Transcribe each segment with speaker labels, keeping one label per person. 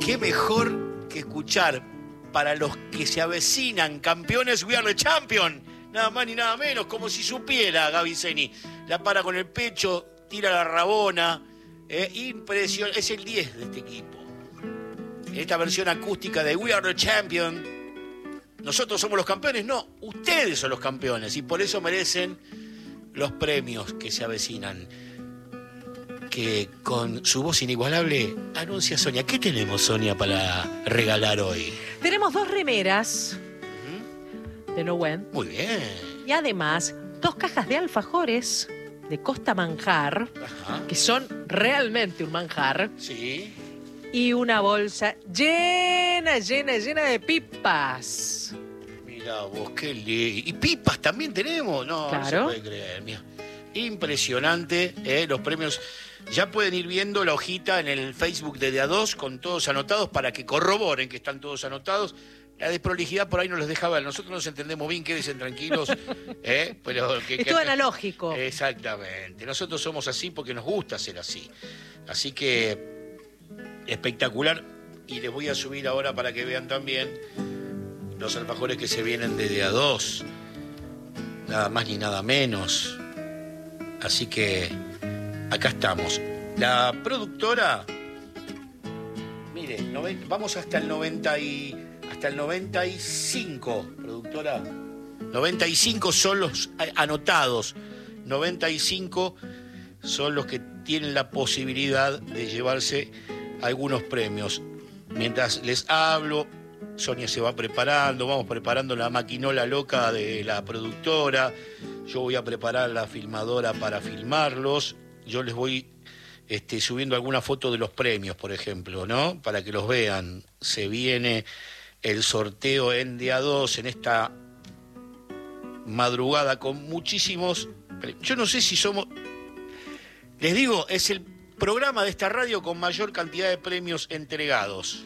Speaker 1: qué mejor que escuchar para los que se avecinan campeones, We Are the Champion. Nada más ni nada menos, como si supiera Gaby Zeni. La para con el pecho, tira la rabona. Impresionante. Es el 10 de este equipo. En esta versión acústica de We Are the Champion. ¿Nosotros somos los campeones? No, ustedes son los campeones. Y por eso merecen los premios que se avecinan. Que con su voz inigualable anuncia Sonia. ¿Qué tenemos, Sonia, para regalar hoy?
Speaker 2: Tenemos 2 remeras de Nowen.
Speaker 1: Muy bien.
Speaker 2: Y además 2 cajas de alfajores de Costa Manjar, que son realmente un manjar.
Speaker 1: Sí.
Speaker 2: Y una bolsa llena de pipas.
Speaker 1: Mirá vos, qué lindo. ¿Y pipas también tenemos? No,
Speaker 2: claro.
Speaker 1: No se puede creer, mira. Impresionante, los premios. Ya pueden ir viendo la hojita en el Facebook de A2 con todos anotados para que corroboren que están todos anotados. La desprolijidad por ahí no los deja ver. Nosotros nos entendemos bien, quédense tranquilos. Pero
Speaker 2: es todo analógico.
Speaker 1: Exactamente. Nosotros somos así porque nos gusta ser así. Así que espectacular. Y les voy a subir ahora para que vean también los alfajores que se vienen de A2. Nada más ni nada menos. Así que acá estamos. La productora, mire, vamos hasta el 95, productora. 95 son los anotados. 95 son los que tienen la posibilidad de llevarse algunos premios. Mientras les hablo, Sonia se va preparando, vamos preparando la maquinola loca de la productora. Yo voy a preparar la filmadora para filmarlos. Yo les voy subiendo alguna foto de los premios, por ejemplo, ¿no? Para que los vean. Se viene el sorteo en A2 en esta madrugada con muchísimos premios. Yo no sé si somos... Les digo, es el programa de esta radio con mayor cantidad de premios entregados.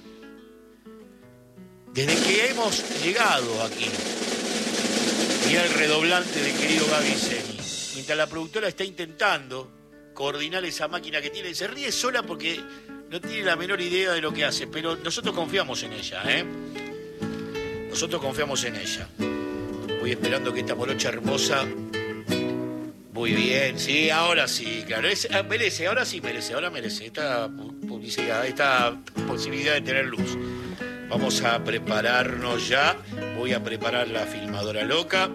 Speaker 1: Desde que hemos llegado aquí. Mirá el redoblante del querido Gaby Zeni. Mientras la productora está intentando coordinar esa máquina que tiene, se ríe sola porque no tiene la menor idea de lo que hace, pero nosotros confiamos en ella, Nosotros confiamos en ella. Voy esperando que esta morocha hermosa... Muy bien, sí, ahora sí, claro. Merece, ahora sí merece, ahora merece esta publicidad, esta posibilidad de tener luz. Vamos a prepararnos ya. Voy a preparar la filmadora loca.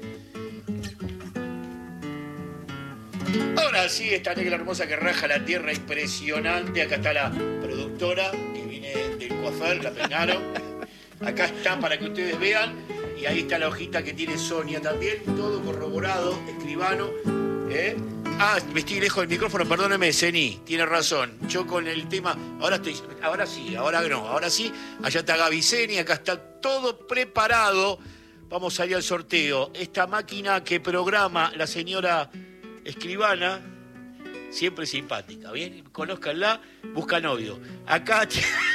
Speaker 1: Ahora sí, esta negra hermosa que raja la tierra, impresionante. Acá está la productora que viene del coafer, la peinaron. Acá está para que ustedes vean. Y ahí está la hojita que tiene Sonia también. Todo corroborado, escribano. Me estoy lejos del micrófono, perdóneme, Zeni, tiene razón. Yo con el tema, ahora sí, ahora no, ahora sí. Allá está Gaby Zeni, acá está todo preparado. Vamos a ir al sorteo. Esta máquina que programa la señora escribana, siempre simpática, ¿bien? Conózcanla, busca novio. Acá